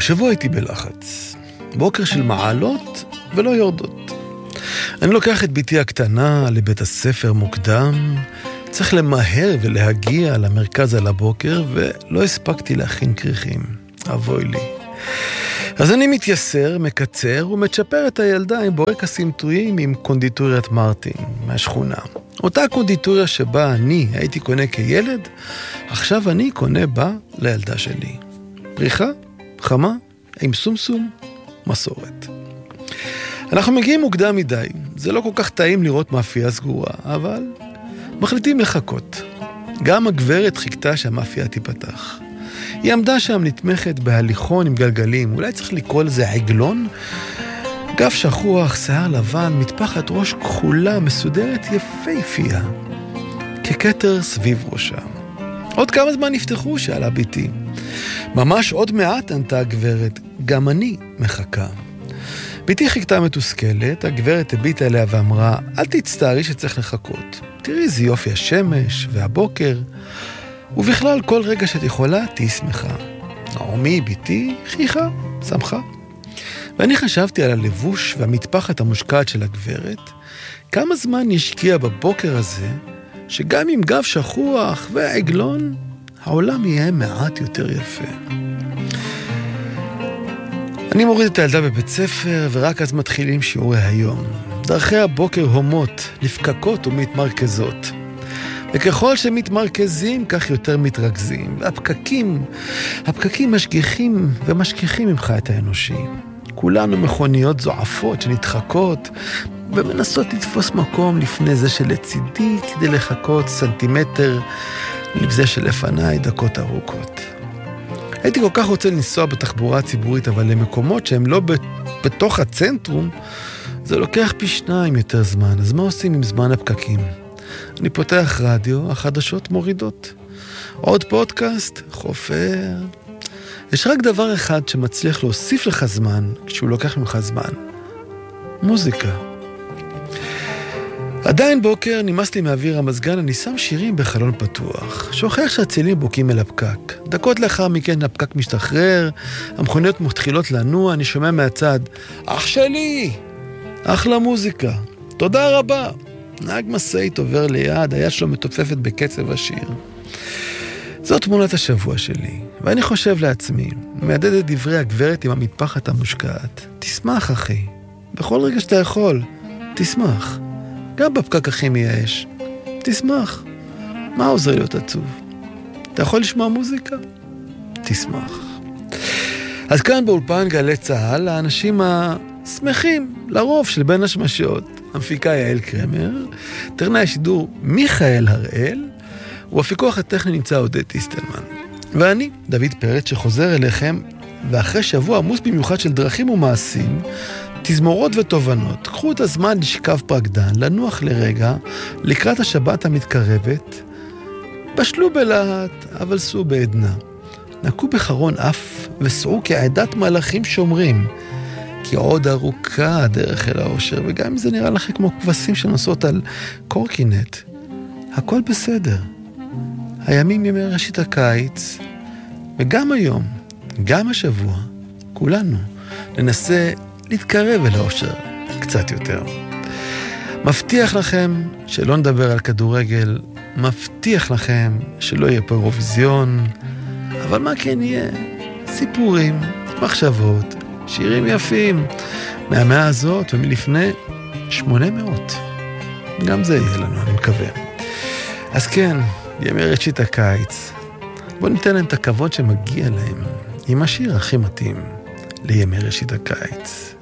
השבוע הייתי בלחץ. בוקר של מעלות ולא יורדות. אני לוקח את ביתי הקטנה לבית הספר מוקדם, צריך למהר ולהגיע למרכז על הבוקר, ולא הספקתי להכין כריכים. אבוי לי. אז אני מתייסר, מקצר ומצ'פר את הילדה עם בורקסים טריים עם קונדיטוריית מרטין מהשכונה. אותה קונדיטוריה שבה אני הייתי קונה כילד, עכשיו אני קונה בה לילדה שלי. פריחה, חמה, עם סומסום, מסורת. אנחנו מגיעים מוקדם מדי. זה לא כל כך טעים לראות מאפייה סגורה, אבל מחליטים לחכות. גם הגברת חיכתה שהמאפייה תיפתח. היא עמדה שם נתמכת בהליכון עם גלגלים, אולי צריך לקרוא לזה עגלון. גב שחוח, שיער לבן, מטפחת ראש כחולה, מסודרת יפהפייה, ככתר סביב ראשה. עוד כמה זמן נפתחו? שאלה ביתי. ממש עוד מעט, ענתה הגברת, גם אני מחכה. ביתי חיכתה מתוסכלת, הגברת הביטה אליה ואמרה, אל תצטערי שצריך לחכות. תראי איזה יופי השמש והבוקר, ובכלל כל רגע שאת יכולה תהי שמחה. נעמי ביתי חייכה, שמחה. ואני חשבתי על הלבוש והמטפחת המושקעת של הגברת, כמה זמן נשקיע בבוקר הזה, שגם עם גב שחוח ועגלון, העולם יהיה מעט יותר יפה. אני מוריד את הילדה בבית ספר, ורק אז מתחילים שיעורי היום. דרכי הבוקר הומות, לפקקות ומתמרכזות. וככל שמתמרכזים, כך יותר מתרכזים. והפקקים משגיחים ומשגיחים ממך את האנושי. כולנו מכוניות זועפות שנדחקות, ומנסות לתפוס מקום לפני זה שלצידי, כדי לחכות סנטימטר לבזה שלפניי דקות ארוכות. הייתי כל כך רוצה לנסוע בתחבורה הציבורית, אבל למקומות שהם לא בתוך הצנטרום, זה לוקח פי 2 יותר זמן. אז מה עושים עם זמן הפקקים? אני פותח רדיו, החדשות מורידות. עוד פודקאסט, חופר. יש רק דבר אחד שמצליח להוסיף לך זמן, כשהוא לוקח ממך זמן. מוזיקה. עדיין בוקר, נמאס לי מאוויר המזגן, אני שם שירים בחלון פתוח. שוכח שהצילים בוקים אל הפקק. דקות לאחר מכן הפקק משתחרר, המכוניות מתחילות לנוע, אני שומע מהצד, אח שלי! אחלה מוזיקה. תודה רבה. נהג משאית עובר ליד, היד שלו מתופפת בקצב השיר. זאת תמונת השבוע שלי, ואני חושב לעצמי, מעדד את דברי הגברת עם המטפחת המושקעת. תשמח, אחי. בכל רגע שאתה יכול, תשמח. גם בפקק הכי מייאש. תשמח. מה עוזר להיות עצוב? אתה יכול לשמוע מוזיקה? תשמח. אז כאן באולפן גלי צהל, האנשים השמחים, לרוב של בין השמשות, המפיקה יעל קרמר, טכנאי השידור מיכאל הראל, ובפיקוח הטכני נמצא עודד טיסטלמן. ואני, דוד פרץ, שחוזר אליכם, ואחרי שבוע עמוס במיוחד של דרכים ומעשים, תזמורות ותובנות, קחו את הזמן לשכב פרקדן, לנוח לרגע, לקראת השבת המתקרבת, בשלו בלהט, אבל סעו בעדנה. נקו בחרון אף, וסעו כעדת מלאכים שומרים, כי עוד ארוכה הדרך אל האושר, וגם אם זה נראה לכם כמו כבשים שנוסעות על קורקינט, הכל בסדר. הימים ימי ראשית הקיץ, וגם היום, גם השבוע, כולנו ננסה להתקרב אל האושר קצת יותר. מבטיח לכם שלא נדבר על כדורגל, מבטיח לכם שלא יהיה פה אירוויזיון, אבל מה כן יהיה? סיפורים, מחשבות, שירים יפים, מהמאה הזאת ומלפני 800. גם זה יהיה לנו, אני מקווה. אז כן, ימי ראשית הקיץ, בואו ניתן להם את הכבוד שמגיע להם, עם השיר הכי מתאים לימי ראשית הקיץ.